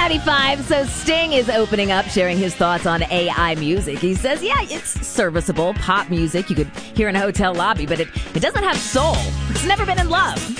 K95. So Sting is opening up, sharing his thoughts on AI music. He says, yeah, it's serviceable pop music you could hear in a hotel lobby, but it doesn't have soul. It's never been in love.